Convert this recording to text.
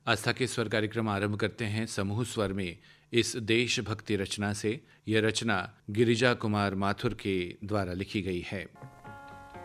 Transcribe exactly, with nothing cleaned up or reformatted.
आस्था के स्वर कार्यक्रम आरंभ करते हैं समूह स्वर में इस देशभक्ति रचना से। यह रचना गिरिजा कुमार माथुर के द्वारा लिखी गई है।